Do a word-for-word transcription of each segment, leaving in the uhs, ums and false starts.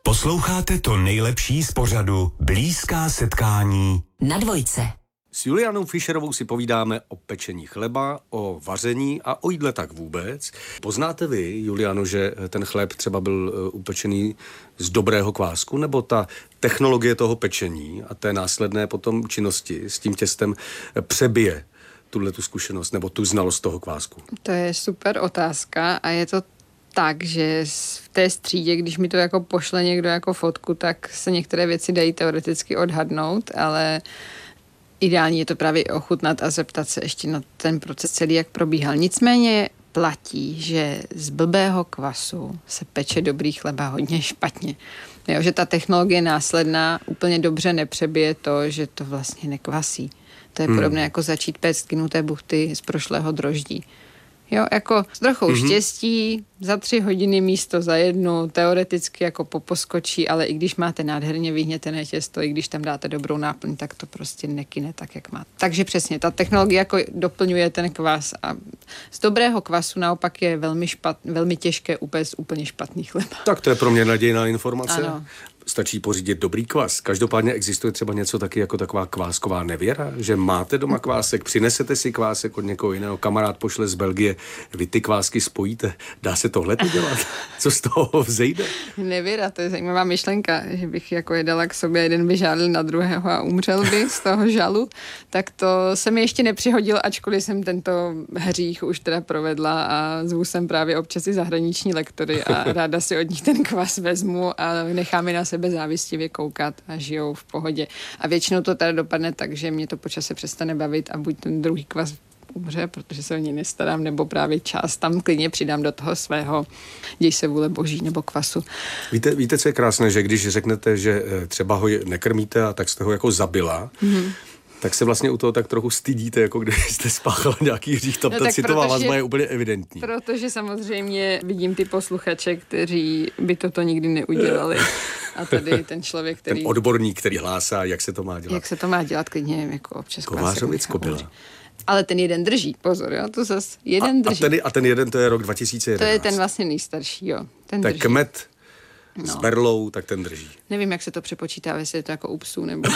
Posloucháte to nejlepší z pořadu Blízká setkání na Dvojce. S Julianou Fischerovou si povídáme o pečení chleba, o vaření a o jídle tak vůbec. Poznáte vy, Juliano, že ten chléb třeba byl upečený z dobrého kvásku, nebo ta technologie toho pečení a té následné potom činnosti s tím těstem přebije tuhle tu zkušenost nebo tu znalost toho kvásku? To je super otázka a je to tak, že v té střídě, když mi to jako pošle někdo jako fotku, tak se některé věci dají teoreticky odhadnout, ale ideální je to právě ochutnat a zeptat se ještě na ten proces celý, jak probíhal. Nicméně platí, že z blbého kvasu se peče dobrý chleba hodně špatně. Jo, že ta technologie následná úplně dobře nepřebije to, že to vlastně nekvasí. To je hmm. podobné jako začít péct kynuté buchty z prošlého droždí. Jo, jako s trochou mm-hmm. štěstí, za tři hodiny místo za jednu, teoreticky jako poposkočí, ale i když máte nádherně vyhnětené těsto, i když tam dáte dobrou náplň, tak to prostě nekyne tak, jak má. Takže přesně, ta technologie jako doplňuje ten kvas a z dobrého kvasu naopak je velmi, špat, velmi těžké upéct úplně špatný chleba. Tak to je pro mě nadějná informace. Ano. Stačí pořídit dobrý kvas. Každopádně existuje třeba něco taky jako taková kvásková nevěra, že máte doma kvásek, přinesete si kvásek od někoho jiného, kamarád pošle z Belgie, vy ty kvásky spojíte. Dá se tohle dělat? Co z toho vzejde? Nevěra, to je zajímavá myšlenka, že bych jako jedala k sobě, jeden by žádl na druhého a umřel by z toho žalu, tak to se mi ještě nepřihodilo, ačkoliv jsem tento hřích už teda provedla a zvu sem právě občas i zahraniční lektory a ráda si od nich ten kvas vezmu a necháme na sebe závistivě koukat a žijou v pohodě. A většinou to teda dopadne tak, že mě to po čase přestane bavit a buď ten druhý kvas umře, protože se o něj nestarám, nebo právě čas tam klidně přidám do toho svého děj se vůle boží nebo kvasu. Víte, víte, co je krásné, že když řeknete, že třeba ho nekrmíte a tak jste ho jako zabila, mm-hmm. tak se vlastně u toho tak trochu stydíte, jako kdybyste spáchala nějaký hřích. Tam no, ta citová vazba je úplně evidentní. Protože samozřejmě vidím ty posluchače, kteří by toto nikdy neudělali. A tady ten člověk, který... Ten odborník, který hlásá, jak se to má dělat. Jak se to má dělat, klidně jako občas. Kovářovic Kobila. Ale ten jeden drží, pozor, jo, to zase jeden a, drží. A ten, a ten jeden, to je rok dva tisíce jedenáct. To je ten vlastně nejstarší, jo. Ten tak drží. kmet no. s berlou, tak ten drží. Nevím, jak se to přepočítá, jestli je to jako u psů, nebo...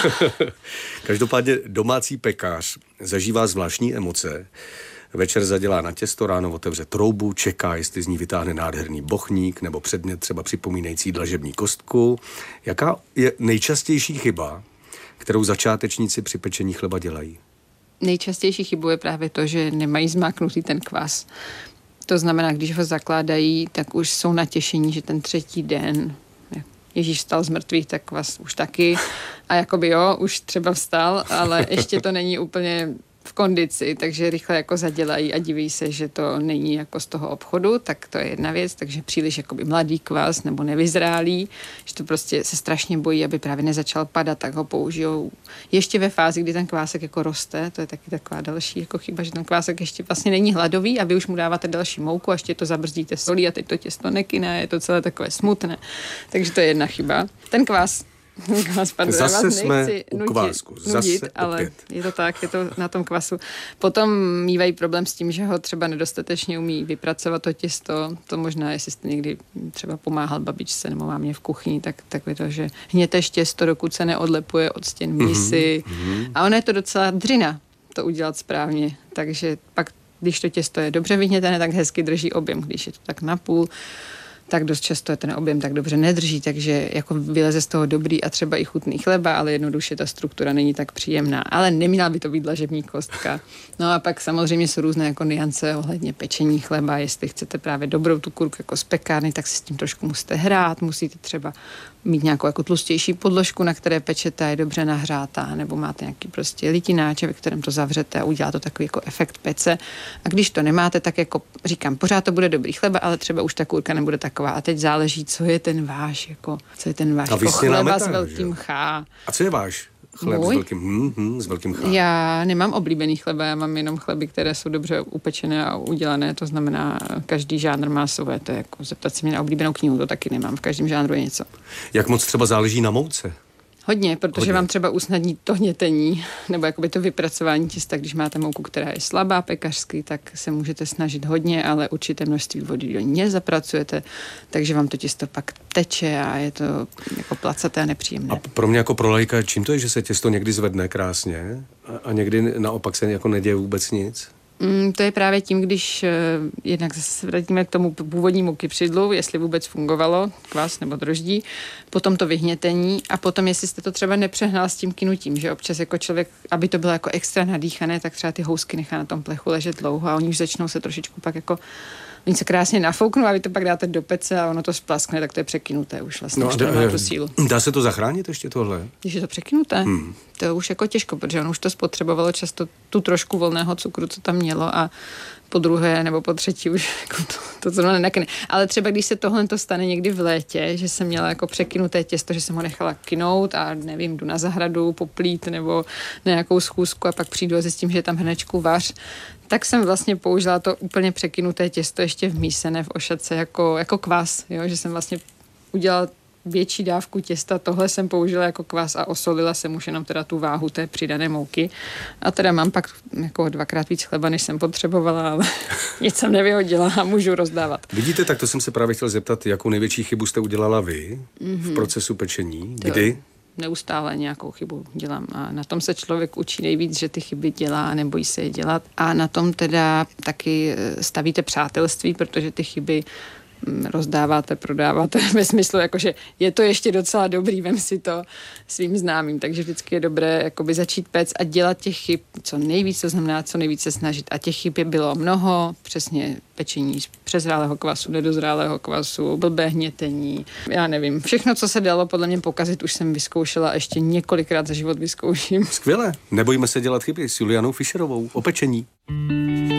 Každopádně domácí pekař zažívá zvláštní emoce. Večer zadělá na těsto, ráno otevře troubu, čeká, jestli z ní vytáhne nádherný bochník nebo předmět třeba připomínající dlažební kostku. Jaká je nejčastější chyba, kterou začátečníci při pečení chleba dělají? Nejčastější chybou je právě to, že nemají zmáknutý ten kvas. To znamená, když ho zakládají, tak už jsou natěšení, že ten třetí den Ježíš vstal z mrtvých, tak kvas už taky. A jakoby jo, už třeba vstal, ale ještě to není úplně v kondici, takže rychle jako zadělají a diví se, že to není jako z toho obchodu, tak to je jedna věc, takže příliš jakoby mladý kvas nebo nevyzrálý, že to prostě se strašně bojí, aby právě nezačal padat, tak ho použijou ještě ve fázi, kdy ten kvásek jako roste, to je taky taková další jako chyba, že ten kvásek ještě vlastně není hladový a vy už mu dáváte další mouku a ještě to zabrzdíte solí a teď to těsto nekyne, je to celé takové smutné, takže to je jedna chyba. Ten kvás Kvás, pardon, zase jsme u nutit, kvásku. Zase nudit, ale opět. je to tak, je to na tom kvasu. Potom mívají problém s tím, že ho třeba nedostatečně umí vypracovat to těsto. To možná, jestli jste někdy třeba pomáhal babičce nebo mámě v kuchyni, tak takové to, že hněteš těsto, dokud se neodlepuje od stěn mísy. Mm-hmm. A ono je to docela dřina to udělat správně. Takže pak, když to těsto je dobře vyhnětené, tak hezky drží objem. Když je to tak napůl, tak dost často ten objem tak dobře nedrží, takže jako vyleze z toho dobrý a třeba i chutný chleba, ale jednoduše ta struktura není tak příjemná. Ale neměla by to být dlažební kostka. No a pak samozřejmě jsou různé jako niance ohledně pečení chleba. Jestli chcete právě dobrou tu kurku jako z pekárny, tak si s tím trošku musíte hrát, musíte třeba mít nějakou jako tlustější podložku, na které pečete a je dobře nahřátá, nebo máte nějaký prostě litináče, ve kterém to zavřete a udělá to takový jako efekt pece. A když to nemáte, tak jako říkám, pořád to bude dobrý chleba, ale třeba už ta kurka nebude taková. A teď záleží, co je ten váš, jako, co je ten váš jako chleba metán, s velkým chá. A co je váš chleb Můj? s velkým, hm, hm, s velkým chá? Já nemám oblíbený chleba, já mám jenom chleby, které jsou dobře upečené a udělané, to znamená, každý žánr má své, to je jako zeptat si mě na oblíbenou knihu, to taky nemám, v každém žánru je něco. Jak moc třeba záleží na mouce? Hodně, protože Hodně. vám třeba usnadní to hnětení, nebo jakoby to vypracování těsta, když máte mouku, která je slabá pekařský, tak se můžete snažit hodně, ale určité množství vody do ní zapracujete, takže vám to těsto pak teče a je to jako placaté a nepříjemné. A pro mě jako pro laika, čím to je, že se těsto někdy zvedne krásně a, a někdy naopak se jako neděje vůbec nic? Mm, to je právě tím, když uh, jednak zase vrátíme k tomu původnímu kypřidlu, jestli vůbec fungovalo, kvás nebo droždí, potom to vyhnětení a potom, jestli jste to třeba nepřehnal s tím kynutím, že občas jako člověk, aby to bylo jako extra nadýchané, tak třeba ty housky nechá na tom plechu ležet dlouho a oni už začnou se trošičku pak jako oni se krásně nafouknou a vy to pak dáte do pece a ono to splaskne, tak to je překynuté už vlastně, už to d- nemá tu sílu. Dá se to zachránit ještě tohle? Když je to překynuté, hmm. to je už jako těžko, protože ono už to spotřebovalo často tu trošku volného cukru, co tam mělo a po druhé nebo po třetí už jako to, to zrovna nenakne. Ale třeba když se tohle to stane někdy v létě, že jsem měla jako překynuté těsto, že jsem ho nechala kynout a nevím, jdu na zahradu poplít nebo na nějakou schůzku a pak přijdu a zjistím, že je tam hnečku vař, tak jsem vlastně použila to úplně překynuté těsto ještě v mísené v ošace jako, jako kvas, jo? Že jsem vlastně udělala větší dávku těsta, tohle jsem použila jako kvas a osolila jsem už jenom teda tu váhu té přidané mouky. A teda mám pak jako dvakrát víc chleba, než jsem potřebovala, ale nic jsem nevyhodila a můžu rozdávat. Vidíte, tak to jsem se právě chtěl zeptat, jakou největší chybu jste udělala vy mm-hmm. v procesu pečení, kdy? Neustále nějakou chybu dělám a na tom se člověk učí nejvíc, že ty chyby dělá a nebojí se je dělat a na tom teda taky stavíte přátelství, protože ty chyby rozdáváte, prodáváte ve smyslu, jakože je to ještě docela dobrý, vem si to svým známým, takže vždycky je dobré jakoby začít péct a dělat těch chyb co nejvíc, to znamená co nejvíc se snažit a těch chyb je bylo mnoho, přesně pečení z přezrálého kvasu, nedozrálého kvasu, blbé hnětení, já nevím, všechno, co se dalo podle mě pokazit, už jsem vyzkoušela a ještě několikrát za život vyzkouším. Skvěle, nebojíme se dělat chyby s Julianou Fischerovou o pečení.